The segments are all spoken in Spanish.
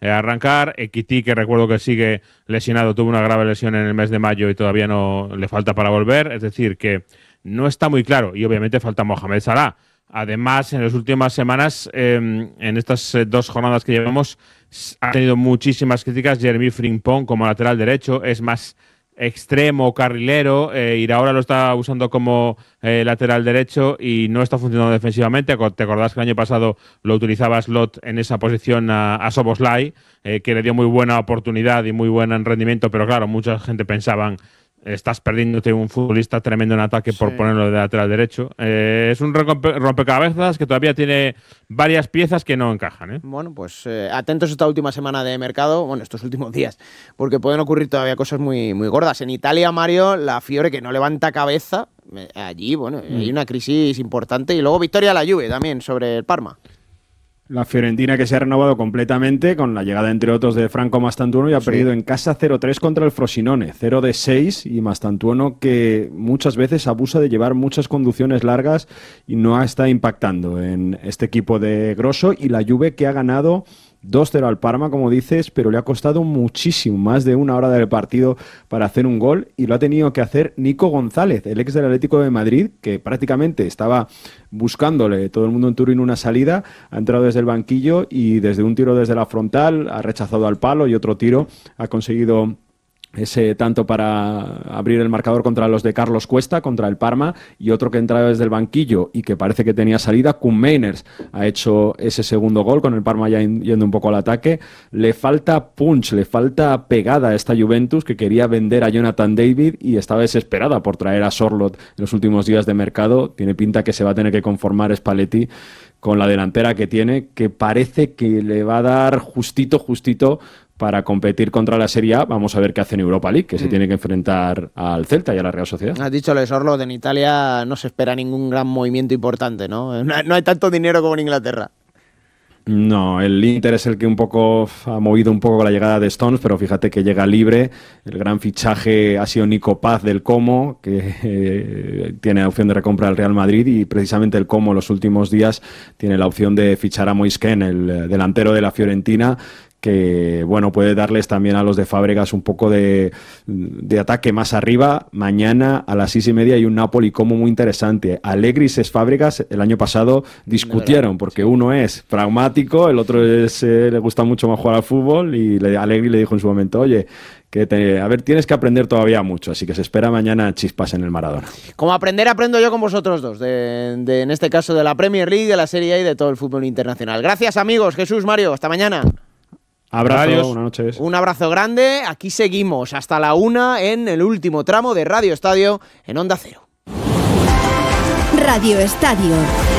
arrancar. Ekiti, que recuerdo que sigue lesionado, tuvo una grave lesión en el mes de mayo y todavía no le falta para volver. Es decir, que no está muy claro. Y obviamente falta Mohamed Salah. Además, en las últimas semanas, en estas 2 jornadas que llevamos, ha tenido muchísimas críticas Jeremy Frimpong como lateral derecho. Es más extremo, carrilero. Iraola lo está usando como lateral derecho y no está funcionando defensivamente. Te acordás que el año pasado lo utilizaba Slot en esa posición a Szoboszlai, que le dio muy buena oportunidad y muy buen rendimiento, pero claro, mucha gente pensaban estás perdiéndote un futbolista tremendo en ataque por ponerlo de lateral derecho. Es un rompecabezas que todavía tiene varias piezas que no encajan. Bueno, pues atentos esta última semana de mercado, bueno, estos últimos días, porque pueden ocurrir todavía cosas muy, muy gordas. En Italia, Mario, la Fiore que no levanta cabeza, allí, bueno, hay una crisis importante. Y luego victoria a la Juve también sobre el Parma. La Fiorentina que se ha renovado completamente con la llegada, entre otros, de Franco Mastantuono y ha perdido en casa 0-3 contra el Frosinone, 0-6, y Mastantuono que muchas veces abusa de llevar muchas conducciones largas y no está impactando en este equipo de Grosso. Y la Juve que ha ganado 2-0 al Parma, como dices, pero le ha costado muchísimo, más de 1 hora del partido para hacer un gol, y lo ha tenido que hacer Nico González, el ex del Atlético de Madrid, que prácticamente estaba buscándole todo el mundo en Turín una salida, ha entrado desde el banquillo y desde un tiro desde la frontal ha rechazado al palo y otro tiro ha conseguido ese tanto para abrir el marcador contra los de Carlos Cuesta, contra el Parma, y otro que entraba desde el banquillo y que parece que tenía salida. Koen Meiners ha hecho ese segundo gol con el Parma ya yendo un poco al ataque. Le falta punch, le falta pegada a esta Juventus, que quería vender a Jonathan David y estaba desesperada por traer a Sorloth en los últimos días de mercado. Tiene pinta que se va a tener que conformar Spalletti con la delantera que tiene, que parece que le va a dar justito para competir contra la Serie A. Vamos a ver qué hace en Europa League, que se tiene que enfrentar al Celta y a la Real Sociedad. Has dicho lo de Sorloth, en Italia no se espera ningún gran movimiento importante, ¿no? No hay tanto dinero como en Inglaterra. No, el Inter es el que un poco ha movido un poco con la llegada de Stones, pero fíjate que llega libre. El gran fichaje ha sido Nico Paz del Como, que tiene la opción de recompra al Real Madrid, y precisamente el Como los últimos días tiene la opción de fichar a Moise Kean, el delantero de la Fiorentina, que bueno, puede darles también a los de Fábregas un poco de ataque más arriba. Mañana a las 6:30 hay un Napoli Como muy interesante. Allegri y Fábregas el año pasado discutieron, porque uno es pragmático, el otro le gusta mucho más jugar al fútbol, y Allegri le dijo en su momento, oye, a ver, tienes que aprender todavía mucho, así que se espera mañana chispas en el Maradona. Como aprendo yo con vosotros dos, en este caso de la Premier League, de la Serie A y de todo el fútbol internacional. Gracias, amigos. Jesús, Mario, hasta mañana. Abrazo, buenas noches. Un abrazo grande. Aquí seguimos hasta la 1 en el último tramo de Radio Estadio en Onda Cero. Radio Estadio.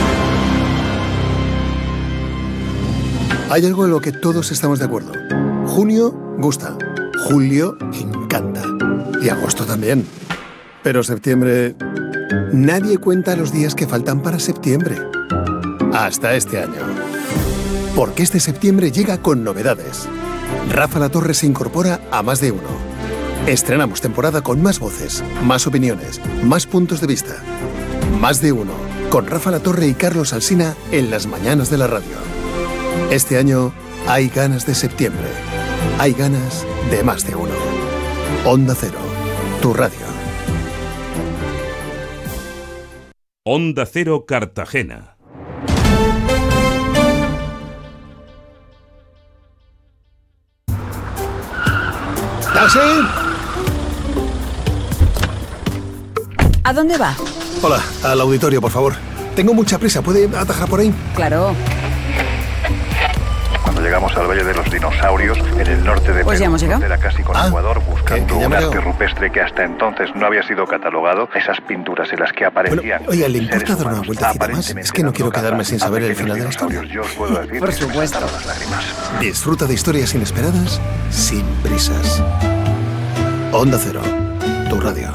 Hay algo en lo que todos estamos de acuerdo. Junio gusta, julio encanta y agosto también. Pero septiembre... nadie cuenta los días que faltan para septiembre. Hasta este año. Porque este septiembre llega con novedades. Rafa La Torre se incorpora a Más de Uno. Estrenamos temporada con más voces, más opiniones, más puntos de vista. Más de Uno, con Rafa La Torre y Carlos Alsina en las mañanas de la radio. Este año hay ganas de septiembre. Hay ganas de Más de Uno. Onda Cero, tu radio. Onda Cero Cartagena. ¿Taxi? ¿A dónde va? Hola, al auditorio, por favor. Tengo mucha prisa, ¿puede atajar por ahí? Claro. Cuando llegamos al Valle de los Dinosaurios, en el norte de Pues ya hemos llegado. Era casi con Ecuador, buscando que un arte rupestre que hasta entonces no había sido catalogado. Esas pinturas en las que aparecían... Bueno, oiga, ¿le importa dar una vueltecita más? Es que no quiero quedarme sin saber el final de la historia. Yo os puedo decir Por supuesto. las lágrimas. Disfruta de historias inesperadas sin prisas. Onda Cero, tu radio.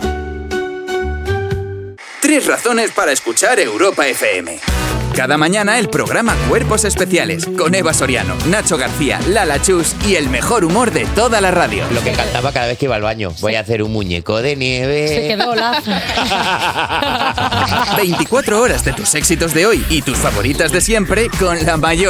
3 razones para escuchar Europa FM. Cada mañana el programa Cuerpos Especiales con Eva Soriano, Nacho García, Lala Chus y el mejor humor de toda la radio. Lo que cantaba cada vez que iba al baño. Voy a hacer un muñeco de nieve. Se quedó lazo. 24 horas de tus éxitos de hoy y tus favoritas de siempre con la mayor